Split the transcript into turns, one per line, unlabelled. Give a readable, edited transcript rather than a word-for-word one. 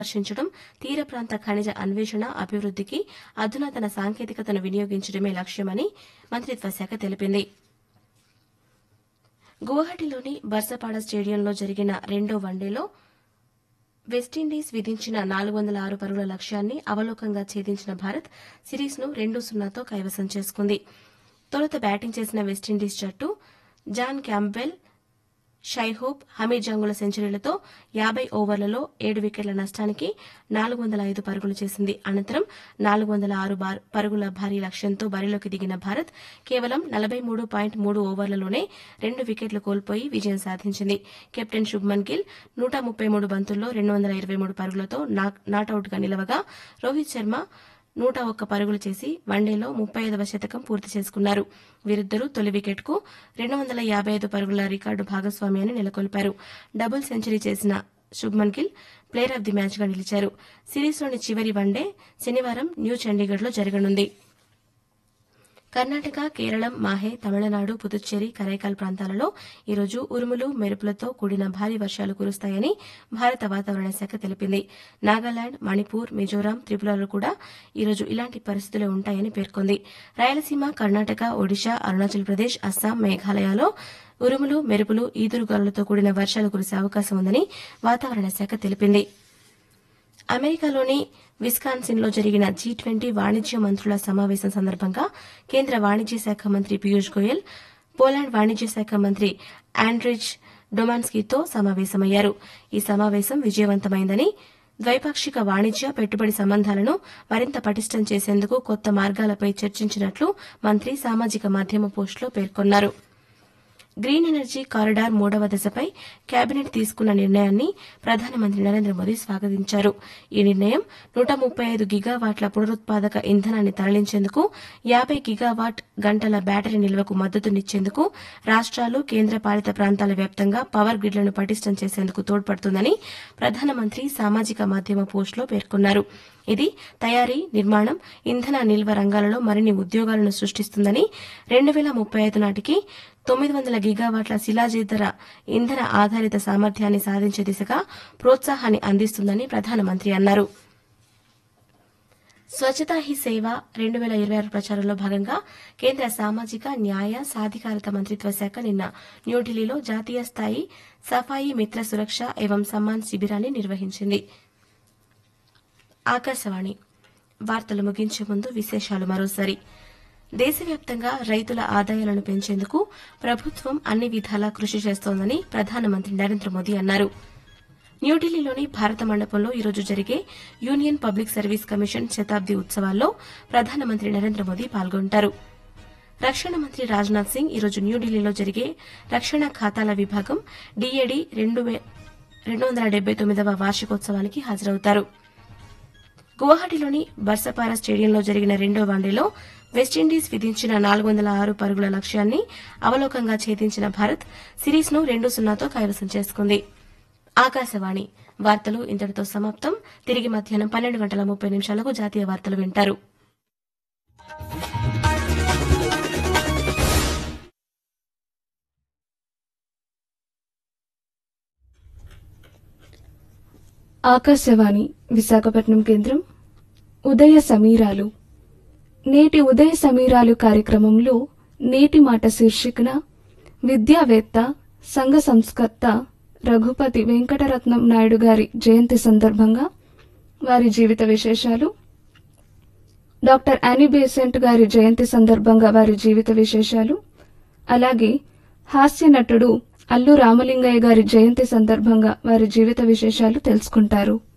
ఆకర్షించడం, తీర ప్రాంత ఖనిజ అన్వేషణ, అభివృద్ధికి అధునాతన సాంకేతికతను వినియోగించడమే లక్ష్యమని మంత్రిత్వ శాఖ తెలిపింది. గువాహటిలోని బర్సపాడ స్టేడియంలో జరిగిన రెండో వన్డేలో వెస్టిండీస్ విధించిన 406 పరుగుల లక్ష్యాన్ని అవలోకంగా ఛేదించిన భారత్ సిరీస్ను 2-0తో కైవసం చేసుకుంది. తొలుత బ్యాటింగ్ చేసిన వెస్టిండీస్ జట్టు జాన్ క్యాంప్బెల్, షైహోప్, హమీద్ జంగుల సెంచరీలతో 50 ఓవర్లలో 7 వికెట్ల నష్టానికి 405 పరుగులు చేసింది. అనంతరం 406 పరుగుల భారీ లక్ష్యంతో బరిలోకి దిగిన భారత్ కేవలం 43.3 ఓవర్లలోనే 2 వికెట్లు కోల్పోయి విజయం సాధించింది. కెప్టెన్ శుభ్మన్ గిల్ 133 బంతుల్లో 223 పరుగులతో నాటౌట్గా నిలవగా, రోహిత్ శర్మ 101 పరుగులు చేసి వన్డేలో 35వ శతకం పూర్తి చేసుకున్నారు. వీరిద్దరూ తొలి వికెట్కు 255 పరుగుల రికార్డు భాగస్వామ్యాన్ని నెలకొల్పారు. డబుల్ సెంచరీ చేసిన Shubman Gill player of the మ్యాచ్గా నిలిచారు. సిరీస్లోని చివరి వన్డే శనివారం న్యూ చండీగఢ్లో జరగనుంది. కర్ణాటక, కేరళం, మాహే, తమిళనాడు, పుదుచ్చేరి, కరైకాల్ ప్రాంతాలలో ఈరోజు ఉరుములు, మెరుపులతో కూడిన భారీ వర్షాలు కురుస్తాయని భారత వాతావరణ శాఖ తెలిపింది. నాగాలాండ్, మణిపూర్, మిజోరాం, త్రిపురలో కూడా ఈరోజు ఇలాంటి పరిస్థితులే ఉంటాయని పేర్కొంది. రాయలసీమ, కర్ణాటక, ఒడిశా, అరుణాచల్ ప్రదేశ్, అస్సాం, మేఘాలయలో ఉరుములు, మెరుపులు, ఈదురుగాలులతో కూడిన వర్షాలు కురిసే అవకాశం ఉందని వాతావరణ శాఖ తెలిపింది. అమెరికాలోని విస్కాన్సిన్లో జరిగిన G20 వాణిజ్య మంత్రుల సమావేశం సందర్భంగా కేంద్ర వాణిజ్య శాఖ మంత్రి పీయూష్ గోయల్ పోలాండ్ వాణిజ్య శాఖ మంత్రి ఆండ్రిజ్ డొమాన్స్కీతో సమావేశమయ్యారు. ఈ సమావేశం విజయవంతమైందని, ద్వైపాక్షిక వాణిజ్య, పెట్టుబడి సంబంధాలను మరింత పటిష్టం చేసేందుకు కొత్త మార్గాలపై చర్చించినట్లు మంత్రి సామాజిక మాధ్యమ పోస్టులో పేర్కొన్నారు. గ్రీన్ ఎనర్జీ కారిడార్ 3వ దశపై కేబినెట్ తీసుకున్న నిర్ణయాన్ని ప్రధానమంత్రి నరేంద్ర మోదీ స్వాగతించారు. ఈ నిర్ణయం 135 గిగావాట్ల పునరుత్పాదక ఇంధనాన్ని తరలించేందుకు, 50 గిగావాట్ గంటల బ్యాటరీ నిల్వకు మద్దతునిచ్చేందుకు, రాష్ట్రాలు, కేంద్రపాలిత ప్రాంతాల వ్యాప్తంగా పవర్ గ్రిడ్లను పటిష్టం చేసేందుకు తోడ్పడుతుందని ప్రధానమంత్రి సామాజిక మాధ్యమ పోస్టులో పేర్కొన్నారు. ఇది తయారీ, నిర్మాణం, ఇంధన నిల్వ రంగాలలో మరిన్ని ఉద్యోగాలను సృష్టిస్తుందని, 2035 నాటికి 900 గిగావాట్ల శిలాజేతర ఇంధన ఆధారిత సామర్థ్యాన్ని సాధించే దిశగా ప్రోత్సాహాన్ని అందిస్తుందని ప్రధానమంత్రి అన్నారు. స్వచ్ఛతా హీ సేవ 2026 ప్రచారంలో భాగంగా కేంద్ర సామాజిక న్యాయ, సాధికారత మంత్రిత్వ శాఖ నిన్న న్యూఢిల్లీలో జాతీయ స్థాయి సఫాయి మిత్ర సురక్ష ఏవం సమ్మాన్ శిబిరాన్ని నిర్వహించింది. ఆకాశవాణి వార్తలు ముగించే ముందు విశేషాలు మరోసారి. దేశవ్యాప్తంగా రైతుల ఆదాయాలను పెంచేందుకు ప్రభుత్వం అన్ని విధాలా కృషి చేస్తోందని ప్రధానమంత్రి నరేంద్ర మోదీ అన్నారు. న్యూఢిల్లీలోని భారత మండపంలో ఈరోజు జరిగే యూనియన్ పబ్లిక్ సర్వీస్ కమిషన్ శతాబ్ది ఉత్సవాల్లో ప్రధానమంత్రి నరేంద్ర మోదీ పాల్గొంటారు. రక్షణ మంత్రి రాజ్నాథ్ సింగ్ ఈరోజు న్యూఢిల్లీలో జరిగే రక్షణ ఖాతాల విభాగం DAD 279వ వార్షికోత్సవానికి హాజరవుతారు. గువాహటిలోని బర్సపారా స్టేడియంలో జరిగిన రెండో వన్డేలో వెస్టిండీస్ విధించిన 406 పరుగుల లక్ష్యాన్ని అవలోకంగా ఛేదించిన భారత్ సిరీస్ను 2-0తో కైవసం చేసుకుంది. ఆకాశవాణి వార్తలు ఇంతటితో సమాప్తం. తిరిగి మధ్యాహ్నం 12:30 జాతీయ వార్తలు వింటారు.
ఆకాశవాణి విశాఖపట్నం కేంద్రం. ఉదయ సమీరాలు. నేటి ఉదయ సమీరాలు కార్యక్రమంలో నేటి మాట శీర్షికన విద్యావేత్త, సంఘ సంస్కర్త రఘుపతి వెంకటరత్నం నాయుడు గారి జయంతి సందర్భంగా వారి జీవిత విశేషాలు, డాక్టర్ యానీ బేసెంట్ గారి జయంతి సందర్భంగా వారి జీవిత విశేషాలు, అలాగే హాస్య నటుడు అల్లు రామలింగయ్య గారి జయంతి సందర్భంగా వారి జీవిత విశేషాలు తెలుసుకుంటారు.